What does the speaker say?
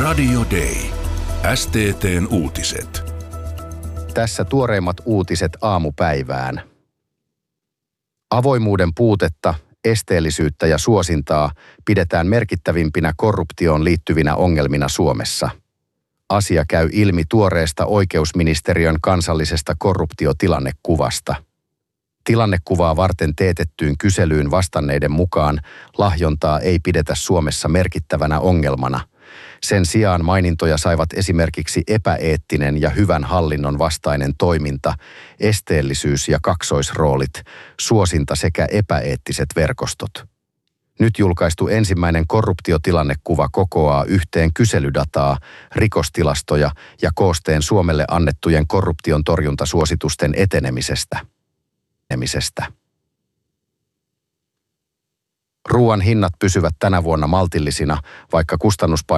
Radio Day. STT:n uutiset. Tässä tuoreimmat uutiset aamupäivään. Avoimuuden puutetta, esteellisyyttä ja suosintaa pidetään merkittävimpinä korruptioon liittyvinä ongelmina Suomessa. Asia käy ilmi tuoreesta oikeusministeriön kansallisesta korruptiotilannekuvasta. Tilannekuvaa varten teetettyyn kyselyyn vastanneiden mukaan lahjontaa ei pidetä Suomessa merkittävänä ongelmana. Sen sijaan mainintoja saivat esimerkiksi epäeettinen ja hyvän hallinnon vastainen toiminta, esteellisyys ja kaksoisroolit, suosinta sekä epäeettiset verkostot. Nyt julkaistu ensimmäinen korruptiotilannekuva kokoaa yhteen kyselydataa, rikostilastoja ja koosteen Suomelle annettujen korruption torjuntasuositusten etenemisestä. Ruoan hinnat pysyvät tänä vuonna maltillisina, vaikka